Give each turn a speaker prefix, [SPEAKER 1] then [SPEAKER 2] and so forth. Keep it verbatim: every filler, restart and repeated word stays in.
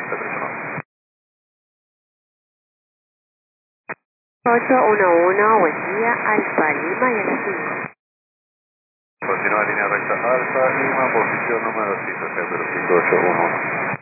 [SPEAKER 1] Delta tres uno.
[SPEAKER 2] ocho uno uno, buen día, Alfa Lima y a las cinco.
[SPEAKER 1] Continúa línea recta Alfa Lima, posición número cinco, cero cinco ocho uno uno.